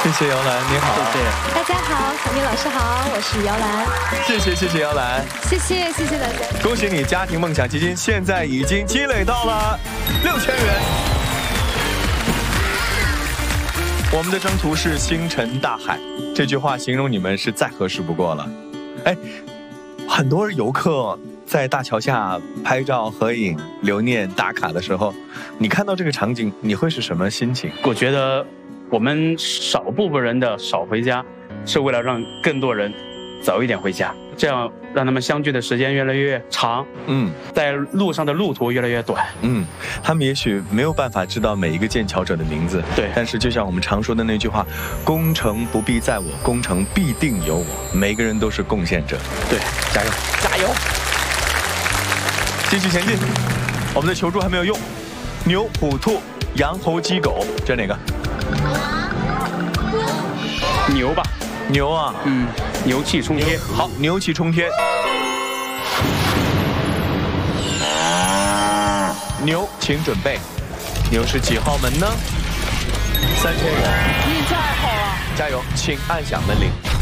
谢谢姚兰，你好。 谢谢。 大家好，小明老师好，我是姚兰。 谢谢姚兰， 谢谢大家。 恭喜你，家庭梦想基金现在已经积累到了6000元。我们的征途是星辰大海，这句话形容你们是再合适不过了。哎，很多游客在大桥下拍照合影留念打卡的时候，你看到这个场景你会是什么心情？ 我觉得我们少部分人的少回家，是为了让更多人早一点回家，这样让他们相聚的时间越来越长，在路上的路途越来越短。 他们也许没有办法知道每一个建桥者的名字， 对， 但是就像我们常说的那句话，功成不必在我，功成必定有我，每个人都是贡献者。 对，加油， 加油！继续前进，我们的球柱还没有用。牛、虎、兔、羊、猴、鸡、狗，这哪个？ 牛吧。 牛啊， 牛气冲天。 好，牛气冲天。牛，请准备。牛是几号门呢？3000元。 你太好了！ 加油，请按响门铃。